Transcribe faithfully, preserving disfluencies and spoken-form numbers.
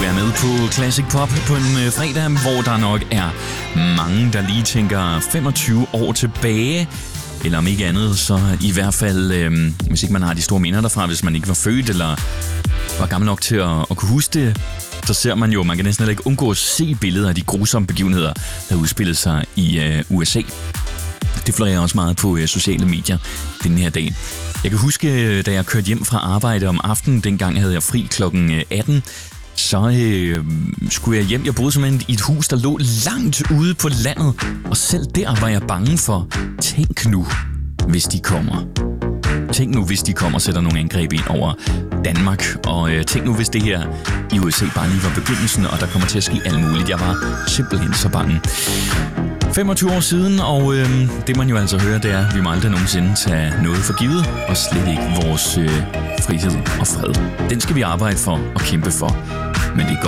være med på Classic Pop på en øh, fredag, hvor der nok er mange, der lige tænker femogtyve år tilbage. Eller om ikke andet, så i hvert fald, øh, hvis ikke man har de store minder derfra, hvis man ikke var født eller var gammel nok til at, at kunne huske det, så ser man jo, man kan næsten heller ikke undgå at se billeder af de grusomme begivenheder, der udspillede sig i øh, U S A. Det florerer også meget på øh, sociale medier den her dag. Jeg kan huske, da jeg kørte hjem fra arbejde om aftenen, dengang havde jeg fri klokken atten, så øh, skulle jeg hjem. Jeg boede simpelthen i et hus, der lå langt ude på landet, og selv der var jeg bange for, tænk nu, hvis de kommer. Tænk nu, hvis de kommer og sætter nogle angreb ind over Danmark, og øh, tænk nu, hvis det her i U S A bare lige var begyndelsen, og der kommer til at ske alt muligt. Jeg var simpelthen så bange. femogtyve år siden, og øh, det man jo altså hører, det er, at vi må aldrig nogensinde tage noget for givet, og slet ikke vores øh, frihed og fred. Den skal vi arbejde for og kæmpe for, men det er godt.